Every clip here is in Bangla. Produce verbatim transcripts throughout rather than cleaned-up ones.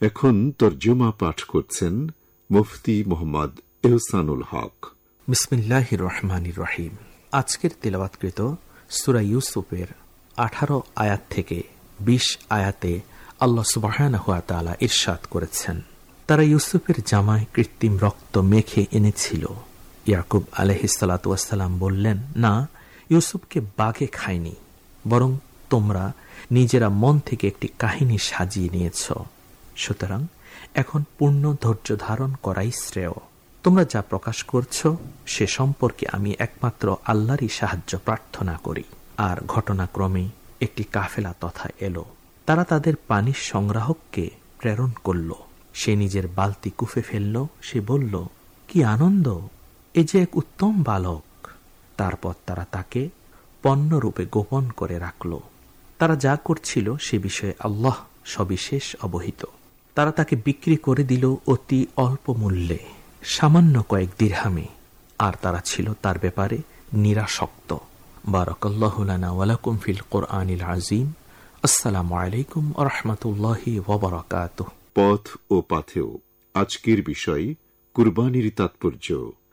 এখন তরজমা পাঠ করছেন মুফতি মোহাম্মদ এহসানুল হক। বিসমিল্লাহির রহমানির রহিম। আজকের তিলাওয়াতকৃত সূরা ইউসুফের আঠারো আয়াত থেকে বিশ আয়াতে আল্লাহ সুবহানাহু ওয়া তাআলা ইরশাদ করেছেন, তারা ইউসুফের জামায় কৃত্রিম রক্ত মেখে এনেছিল। ইয়াকুব আলাইহিস সালাতু ওয়াস সালাম বললেন, না, ইউসুফকে বাঘে খায়নি, বরং তোমরা নিজেরা মন থেকে একটি কাহিনী সাজিয়ে নিয়েছ। সুতরাং এখন পূর্ণ ধৈর্য ধারণ করাই শ্রেয়। তোমরা যা প্রকাশ করছ সে সম্পর্কে আমি একমাত্র আল্লাহরই সাহায্য প্রার্থনা করি। আর ঘটনাক্রমে একটি কাফেলা তথা এলো। তারা তাদের পানির সংগ্রাহককে প্রেরণ করল। সে নিজের বালতি কুফে ফেলল। সে বলল, কি আনন্দ, এ যে এক উত্তম বালক। তারপর তারা তাকে পণ্যরূপে গোপন করে রাখল। তারা যা করছিল সে বিষয়ে আল্লাহ সবিশেষ অবহিত। তারা তাকে বিক্রি করে দিল অতি অল্প মূল্যে, সামান্য কয়েক দিরহামে, আর তারা ছিল তার ব্যাপারে নিরাসক্ত। বারাকাল্লাহু লানা ওয়া লাকুম ফিল কুরআনিল আযীম। আসসালামু আলাইকুম ওয়া রাহমাতুল্লাহি ওয়া বারাকাতুহু। পথ ও পাথেও আজকের বিষয় কুরবানির তাৎপর্য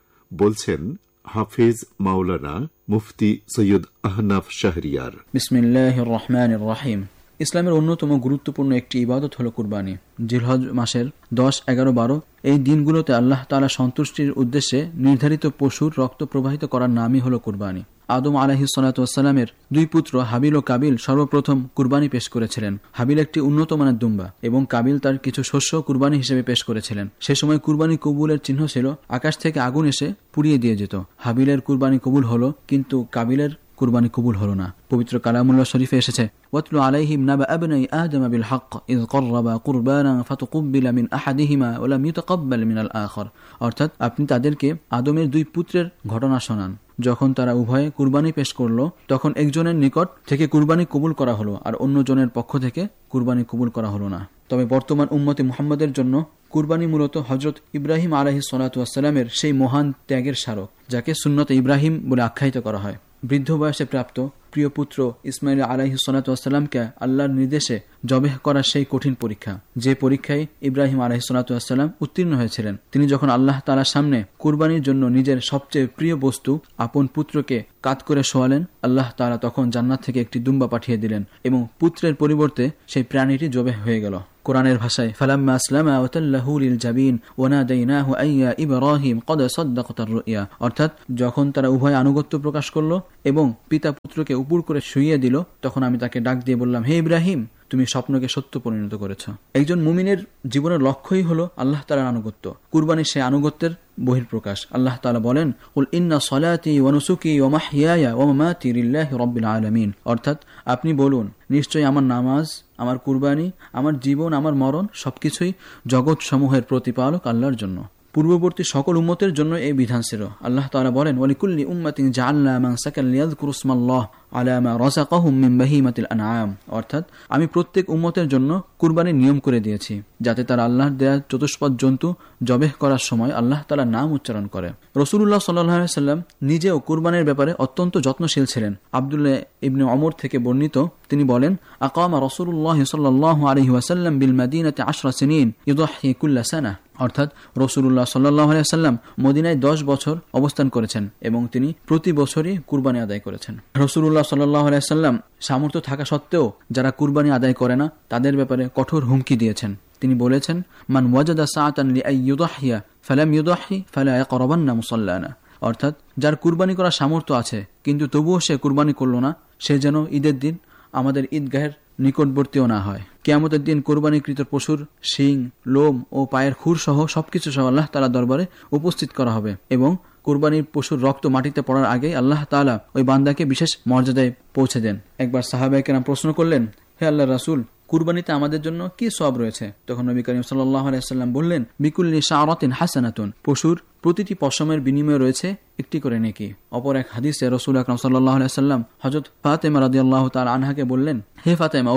বলছেন হাফেজ মাওলানা মুফতি সৈয়দ আহনাফ শাহরিয়ার। বিসমিল্লাহির রহমানির রহিম। ইসলামের অন্যতম গুরুত্বপূর্ণ একটি ইবাদত হল কুরবানি। জিলহজ মাসের দশ, এগারো, বারো এই দিনগুলোতে আল্লাহ তাআলা সন্তুষ্টির উদ্দেশ্যে নির্ধারিত পশুর রক্ত প্রবাহিত করার নামই হল কুরবানি। আদম আলাইহিস সালাতু ওয়াস সালামের দুই পুত্র হাবিল ও কাবিল সর্বপ্রথম কুরবানি পেশ করেছিলেন। হাবিল একটি উন্নত মানের দুম্বা এবং কাবিল তার কিছু শস্য কুরবানি হিসেবে পেশ করেছিলেন। সে সময় কুরবানি কবুলের চিহ্ন ছিল আকাশ থেকে আগুন এসে পুড়িয়ে দিয়ে যেত। হাবিলের কুরবানি কবুল হলো, কিন্তু কাবিলের কুরবানি কবুল হলো না। পবিত্র কালামুল্লাহ শরীফে এসেছে, ওয়াতলু আলাইহিম নাবা আবনাই আদম বিল হক ইয ক্বাররাবা কুরবানা ফাতাকুব্বিলা মিন আহাদিহিমা ওয়া লাম ইউতাকাব্বাল মিনাল আখর। অর্থাৎ আপনি তাদেরকে আদমের দুই পুত্রের ঘটনা শোনান। যখন তারা উভয়ে কুরবানি পেশ করলো, তখন একজনের নিকট থেকে কুরবানি কবুল করা হলো আর অন্যজনের পক্ষ থেকে কুরবানি কবুল করা হলো না। তবে বর্তমান উম্মতে মুহাম্মাদের জন্য কুরবানি মূলত হযরত ইব্রাহিম আলাইহিস সালাতু ওয়াস সালামের সেই মহান ত্যাগের স্মারক, যাকে সুন্নতে ইব্রাহিম বলে আখ্যায়িত করা হয়। বৃদ্ধ বয়সে প্রাপ্ত প্রিয় পুত্র ইসমাইল আলাইহিস সালাতু ওয়াস সালামকে আল্লাহর নির্দেশে জবেহ করার সেই কঠিন পরীক্ষা, যে পরীক্ষায় ইব্রাহিম আলাইহিস সালাতু ওয়াস সালাম উত্তীর্ণ হয়েছিলেন। তিনি যখন আল্লাহ তাআলার সামনে কুরবানির জন্য নিজের সবচেয়ে প্রিয় বস্তু আপন পুত্রকে কাত করে শোয়ালেন, আল্লাহ তাআলা তখন জান্নাত থেকে একটি দুম্বা পাঠিয়ে দিলেন এবং পুত্রের পরিবর্তে সেই প্রাণীটি জবেহ হয়ে গেল। কোরআনের ভাষায় ফালাম্মা আসলামা ওয়া তাল্লাহু লিল জাবিন ওয়া নাদাইনাহু আইয়া ইব্রাহিম ক্বাদ সাদ্দাকতার রুইয়া। অর্থাৎ যখন তারা উভয় আনুগত্য প্রকাশ করলো এবং পিতা পুত্রকে উপর করে শুইয়ে দিল, তখন আমি তাকে ডাক দিয়ে বললাম, হে ইব্রাহিম, তুমি স্বপ্নকে সত্য পরিণত করেছ। একজন মুমিনের জীবনের লক্ষ্যই হলো আল্লাহ তাআলার আনুগত্য। কুরবানি সেই আনুগত্যের বহিঃপ্রকাশ। আল্লাহ তাআলা বলেন, কুল ইন্না সলাতি ওয়া নুসুকি ওয়া মাহইয়ায়া ওয়া মামাতি লিল্লাহি রাব্বিল আলামিন। অর্থাৎ আপনি বলুন, নিশ্চয়ই আমার নামাজ, আমার কুরবানি, আমার জীবন, আমার মরণ সবকিছুই জগৎ সমূহের প্রতিপালক আল্লাহর জন্য। পূর্ববর্তী সকল উম্মতের জন্য এই বিধান ছিল। আল্লাহ তাআলা বলেন, ওয়ালিকুল্লি উম্মাতিন জাআলনা মানসাকান লিয়াযকুরু ইসমাল্লাহ আলা মা রাযাকাহুম মিন বাহিমাতিল আনআম। অর্থাৎ আমি প্রত্যেক উম্মতের জন্য কুরবানির নিয়ম করে দিয়েছি, যাতে তারা আল্লাহর দেয়া চতুষ্পদ জন্তু জবেহ করার সময় আল্লাহ তাআলার নাম উচ্চারণ করে। রাসূলুল্লাহ সাল্লাল্লাহু আলাইহি সাল্লাম নিজেও কুরবানির ব্যাপারে অত্যন্ত যত্নশীল ছিলেন। আব্দুল্লাহ ইবনে ওমর থেকে বর্ণিত, তিনি বলেন, আকামা রাসূলুল্লাহ সাল্লাল্লাহু আলাইহি ওয়াসাল্লাম বিল মাদিনাতি আশরা সিনিন ইউদাহি কুল্লা সানা। অর্থাৎ রাসূলুল্লাহ সাল্লাল্লাহু আলাইহি ওয়াসাল্লাম মদিনায় দশ বছর অবস্থান করেছেন এবং তিনি প্রতি বছরই কুরবানি আদায় করেছেন। রাসূলুল্লাহ সাল্লাল্লাহু আলাইহি ওয়াসাল্লাম সামর্থ্য থাকা সত্ত্বেও যারা কুরবানি আদায় করে না তাদের ব্যাপারে কঠোর হুমকি দিয়েছেন। তিনি বলেছেন, মান ওয়াজাদা সাআতান লিআইয়ুদাহিয়া ফালাম ইউদাহি ফালা ইয়াকরাবান্না মুসাল্লানা। অর্থাৎ যার কুরবানি করার সামর্থ্য আছে কিন্তু তবুও সে কুরবানি করলো না, সে যেন ঈদের দিন আমাদের ঈদগাহের নিকটবর্তীও না হয়। কিয়ামতের দিন কুরবানিকৃত পশুর শিং, লোম ও পায়ের খুর সহ সবকিছু সহ আল্লাহ তাআলার দরবারে উপস্থিত করা হবে এবং কুরবানির পশুর রক্ত মাটিতে পড়ার আগেই আল্লাহ তাআলা ওই বান্দাকে বিশেষ মর্যাদায় পৌঁছে দেন। একবার সাহাবায়ে কেরাম প্রশ্ন করলেন, হে আল্লাহর রাসূল, কুরবানিতে আমাদের জন্য কি সওয়াব রয়েছে? তখন নবী করিম সাল্লাল্লাহু আলাইহি ওয়াসাল্লাম বললেন, বিকুল্লি শাআরাতিন হাসানাতুন। পশুর প্রতিটি পশমের বিনিময়ে রয়েছে একটি করে নেকি। অপর এক হাদিসে রাসূল আকরাম সাল্লাল্লাহু আলাইহি ওয়াসাল্লাম হযরত ফাতেমা রাদিয়াল্লাহু তাআলা আনহাকে বললেন, হে ফাতেমা, ওঠো,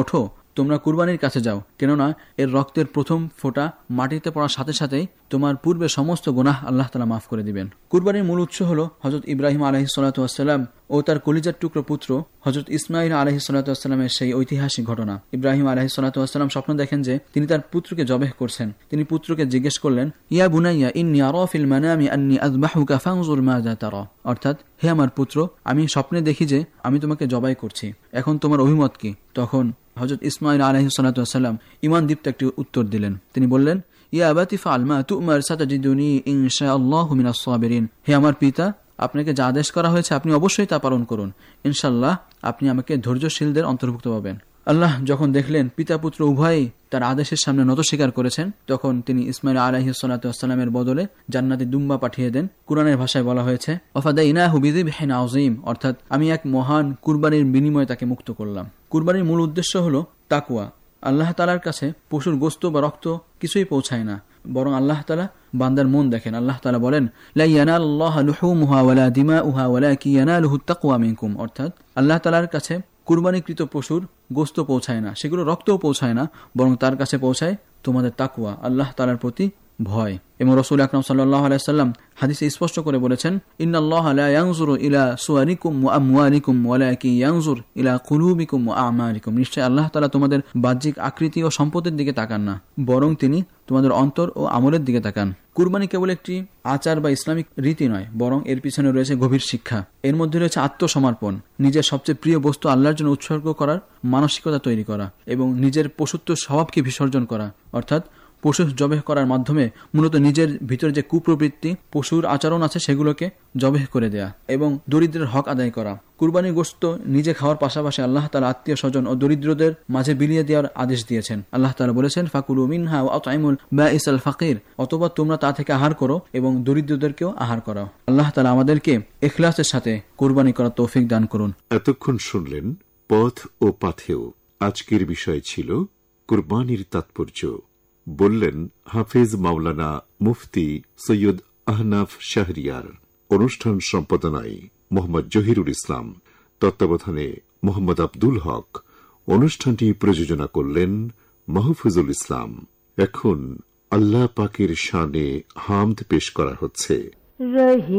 তোমরা কুরবানির কাছে যাও, কেননা এর রক্তের প্রথম ফোঁটা মাটিতে পড়ার সাথে সাথেই তোমার পূর্বে সমস্ত গুনাহ আল্লাহ তাআলা মাফ করে দিবেন। কুরবানির মূল উৎস হল হযরত ইব্রাহিম আলাইহিস সালাতু ওয়াস সালাম ও তার কলিজার টুকরো পুত্র হযরত ইসমাঈল আলাইহিস সালাতু ওয়াস সালামের সেই ঐতিহাসিক ঘটনা। ইব্রাহিম আলাইহিস সালাতু ওয়াস সালাম স্বপ্ন দেখেন যে তিনি তার পুত্রকে জবেহ করছেন। তিনি পুত্রকে জিজ্ঞেস করলেন, ইয়া বুনাইয়া ইন্নী আরা ফিল মানামি আন্নী আযবাহুকা ফানজুর মাযা তারা, অর্থাৎ হে আমার পুত্র, আমি স্বপ্নে দেখি যে আমি তোমাকে জবাই করছি, এখন তোমার অভিমত কি? তখন হযরত ইসমাঈল আলাইহিস সালাতু ওয়াস সালাম ঈমান দীপ্ত একটি উত্তর দিলেন। তিনি বললেন, ইয়া আবাতি ফাআল মা তু'মার সাতাজিদুনি ইনশাআল্লাহু মিনাস সাবিরিন, হে আমার পিতা, আপনাকে যা আদেশ করা হয়েছে আপনি অবশ্যই তা পালন করুন, ইনশাআল্লাহ আপনি আমাকে ধৈর্যশীলদের অন্তর্ভুক্ত পাবেন। আল্লাহ যখন দেখলেন পিতা পুত্র উভয়ই তার আদেশের সামনে নত স্বীকার করেছেন, তখন তিনি ইসমাঈল আলাইহিস সালাতু ওয়াস সালামের বদলে জান্নাতি দুম্বা পাঠিয়ে দেন। কুরআনের ভাষায় বলা হয়েছে, ওয়াফাদাইনাহু বিযিবহিন আযীম, অর্থাৎ আমি এক মহান কুরবানির বিনিময়ে তাকে মুক্ত করলাম। কুরবানির মূল উদ্দেশ্য হলো তাকওয়া। আল্লাহ তাআলার কাছে পশুর গোশত বা রক্ত কিছুই পৌঁছায় না, বরং আল্লাহ তাআলা বান্দার মন দেখেন। আল্লাহ তাআলা বলেন, লা ইয়ানালুল্লাহু লুহুমুহা ওয়ালা দিমাউহা ওয়ালাকিন ইয়ানালুহুত তাকওয়া মিনকুম, অর্থাৎ আল্লাহ তাআলার কাছে কুরবানিকৃত পশুর গোশত পৌঁছায় না, সেগুলো রক্তও পৌঁছায় না, বরং তার কাছে পৌঁছায় তোমাদের তাকওয়া, আল্লাহ তাআলার প্রতি ভয়। এবং রাসূল আকরাম সাল্লাল্লাহু আলাইহি ওয়াসাল্লাম হাদিসে স্পষ্ট করে বলেছেন, ইন্নাল্লাহা লা ইয়ানজুরু ইলা সুওয়ারিকুম ওয়া আমওয়ালিকুম ওয়ালাকিন ইয়ানজুর ইলা কুলুবিকুম ওয়া আমালিকুম, নিশ্চয় আল্লাহ তাআলা তোমাদের বাহ্যিক আকৃতি ও সম্পদের দিকে তাকান না, বরং তিনি তোমাদের অন্তর ও আমলের দিকে তাকান। কুরবানি কেবল একটি আচার বা ইসলামিক রীতি নয়, বরং এর পিছনে রয়েছে গভীর শিক্ষা। এর মধ্যে রয়েছে আত্মসমর্পণ, নিজের সবচেয়ে প্রিয় বস্তু আল্লাহর জন্য উৎসর্গ করার মানসিকতা তৈরি করা, এবং নিজের পশুত্ব স্বভাবকে বিসর্জন করা, অর্থাৎ পশু জবেহ করার মাধ্যমে মূলত নিজের ভিতরে যে কুপ্রবৃত্তি, পশুর আচরণ আছে সেগুলোকে জবেহ করে দেয়া এবং দরিদ্রের হক আদায় করা। কুরবানির গোশত নিজে খাওয়ার পাশাপাশি আল্লাহ তাআলা আত্মীয় স্বজন ও দরিদ্রদের মাঝে বিলিয়ে দেওয়ার আদেশ দিয়েছেন। আল্লাহ তাআলা বলেছেন, ফাকুলু মিনহা ওয়া আত'ইমুল বাঈসাল ফাকির, অথবা তোমরা তা থেকে আহার করো এবং দরিদ্রদেরকেও আহার করাও। আল্লাহ তাআলা আমাদেরকে ইখলাসের সাথে কুরবানি করার তৌফিক দান করুন। এতক্ষণ শুনলেন পথ ও পাথেয়। আজকের বিষয় ছিল কুরবানির তাৎপর্য। বললেন হাফেজ মাওলানা মুফতি সৈয়দ আহনাফ শাহরিয়ার। অনুষ্ঠান সম্পাদনায় মোহাম্মদ জহিরুল ইসলাম, তত্ত্বাবধানে মোহাম্মদ আব্দুল হক। অনুষ্ঠানটি প্রযোজনা করলেন মাহফুজুল ইসলাম। এখন আল্লাহ পাকের শানে হামদ পেশ করা হচ্ছে।